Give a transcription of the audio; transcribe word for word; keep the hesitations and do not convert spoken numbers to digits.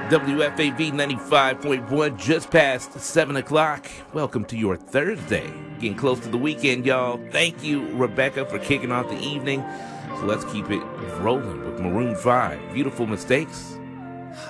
W F A V ninety-five point one, just past seven o'clock. Welcome to your Thursday. Getting close to the weekend, y'all. Thank you, Rebecca, for kicking off the evening. So let's keep it rolling with Maroon five. Beautiful Mistakes.